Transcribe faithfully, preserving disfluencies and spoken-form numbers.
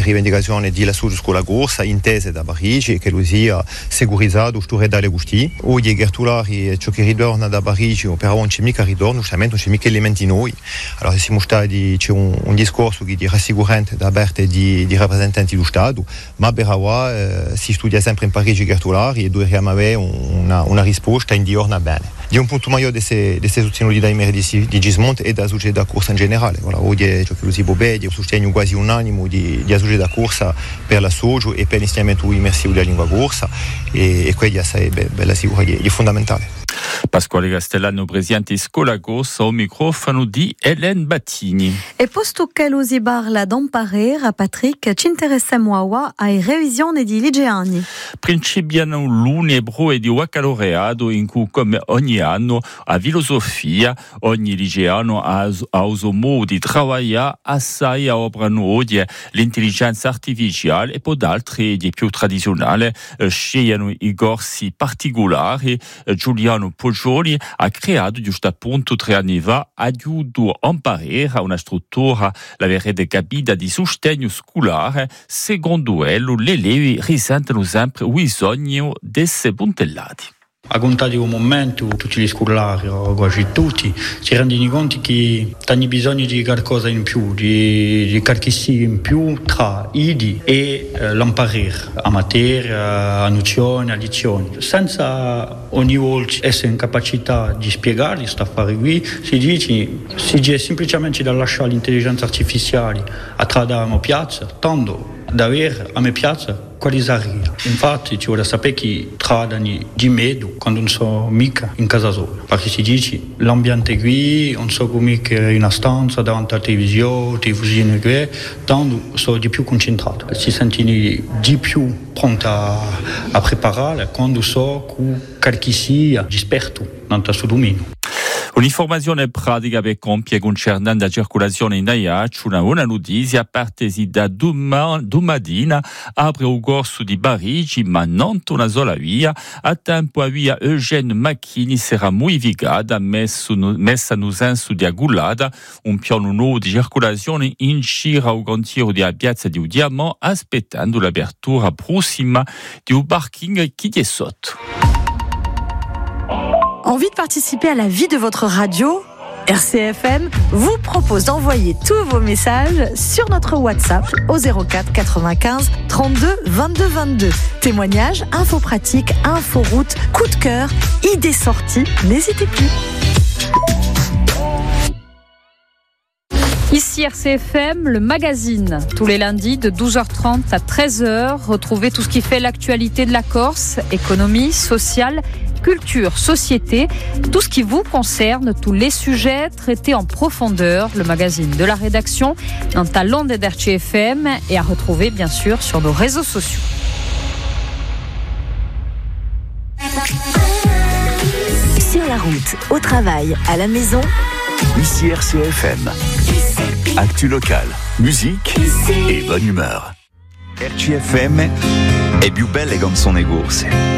rivendicazioni di lassù con la corsa intese da Parigi che lo sia segurizzato sture dalle gusti o gli gertulari ciò che ritorna da Parigi o però non c'è mica ritorno giustamente non c'è mica elementi noi allora siamo stati c'è un, un discorso che di rassicurante da parte di, di rappresentanti dello Stato ma però eh, si studia sempre in Parigi gertulari e dovremmo avere una, una risposta in diurna bene di un punto maggiore di queste soluzioni dai meriti di Gismonte e da società da corsa in generale voilà, oggi è ciò che lo si può vedere sostegno quasi unanimo di, di società da corsa per la socio e per l'insegnamento immersivo della lingua corsa e, e quindi è bella sicura è fondamentale. Pasquale Castellano, presidente Scuola Corsa, al microfono di Hélène Battini. E posto che lo si parla d'imparare, Patrick, ci interessiamo ai revisioni di liceani. Principiano l'unebro e di baccalaureato in cui, come ogni anno, a filosofia, ogni liceano ha il suo modo di lavorare assai a opera nuova, l'intelligenza artificiale e poi altri di più tradizionali scegliano i corsi particolari. Giuliano Poggioli ha creato giusto appunto tre anni fa aiuto a imparare a una struttura la verrete capita di sostegno scolare secondo ello le elevi risentono sempre bisogno di essere puntellati. A contatto di un momento, tutti gli scolari, quasi tutti, si rendono conto che hanno bisogno di qualcosa in più, di, di qualcosa in più tra I D I e eh, l'imparare a materia, a nozioni, a lezioni. Senza ogni volta essere in capacità di spiegare questa affare qui, si dice si dice semplicemente da lasciare l'intelligenza artificiale a tradare la piazza, tanto da avere a me piazza qualizzare. Infatti ci vuole sapere che tradano di medo quando non so mica in casa sola, perché si dice l'ambiente qui non so come in una stanza davanti alla televisione, televisione qui, tanto sono di più concentrato, si sentono di più pronti a, a preparare quando so che qualcosa di esperto nel suo dominio. Un'informazione pratica per compie concernente la circolazione in Aiac, una buona notizia a parte da domattina apre il corso di Parigi, ma non una sola via. A tempo a via Eugène Macchini sarà modificata, messa nel senso di Agulada, un piano nuovo di circolazione in giro al cantiere di piazza di Udiamo, aspettando l'apertura prossima di un parking qui è sotto. Envie de participer à la vie de votre radio ? R C F M vous propose d'envoyer tous vos messages sur notre WhatsApp au zéro quatre quatre-vingt-quinze trente-deux vingt-deux vingt-deux. Témoignages, infos pratiques, infos routes, coup de cœur, idées sorties, n'hésitez plus. Ici R C F M, le magazine, tous les lundis de douze heures trente à treize heures. Retrouvez tout ce qui fait l'actualité de la Corse, économie, sociale, culture, société, tout ce qui vous concerne, tous les sujets traités en profondeur. Le magazine de la rédaction, un talent de R C F M et à retrouver bien sûr sur nos réseaux sociaux. Sur la route, au travail, à la maison. Ici R C F M. Actu locale, musique e bonne humeur. R C F M è più belle canzoni corse.